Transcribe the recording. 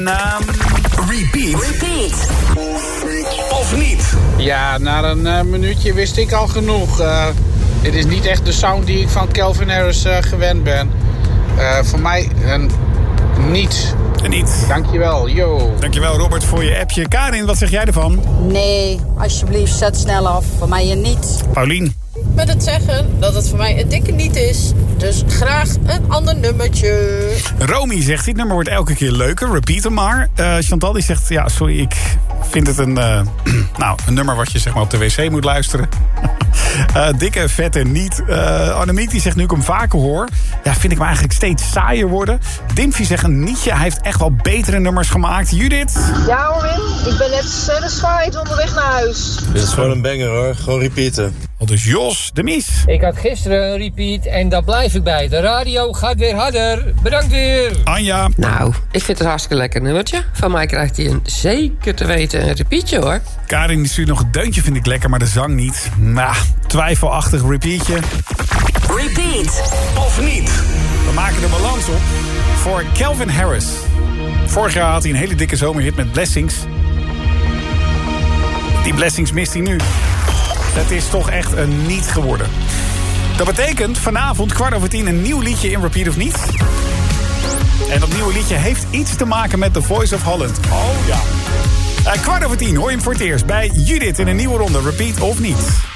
Repeat. Of niet? Ja, na een minuutje wist ik al genoeg. Dit is niet echt de sound die ik van Calvin Harris gewend ben. Voor mij een niet. Een niet. Dankjewel, yo. Dankjewel Robert voor je appje. Karin, wat zeg jij ervan? Nee, alsjeblieft, zet snel af. Voor mij een niet. Paulien? Met het zeggen dat het voor mij een dikke niet is. Dus graag een ander nummertje. Romy zegt, dit nummer wordt elke keer leuker. Repeat hem maar. Chantal die zegt, ja, sorry, ik vind het een nummer wat je zeg maar op de wc moet luisteren. Dikke, vette niet. Annemiek die zegt, nu ik hem vaker hoor, ja, vind ik hem eigenlijk steeds saaier worden. Dimfie zegt een nietje. Hij heeft echt wel betere nummers gemaakt. Judith? Ja hoor, Wim. Ik ben net satisfied onderweg naar huis. Dit is gewoon een banger hoor. Gewoon repeaten. Dus Jos, de Mies. Ik had gisteren een repeat en daar blijf ik bij. De radio gaat weer harder. Bedankt weer. Anja. Nou, ik vind het een hartstikke lekker nummertje. Van mij krijgt hij een zeker te weten een repeatje hoor. Karin die stuurt nog het deuntje, vind ik lekker, maar de zang niet. Nou, twijfelachtig repeatje. Repeat. Of niet? We maken de balans op voor Calvin Harris. Vorig jaar had hij een hele dikke zomerhit met Blessings. Die Blessings mist hij nu. Het is toch echt een niet geworden. Dat betekent vanavond 9:15 een nieuw liedje in Repeat of niet. En dat nieuwe liedje heeft iets te maken met The Voice of Holland. Oh ja. 9:15 hoor je hem voor het eerst bij Judith in een nieuwe ronde. Repeat of niet.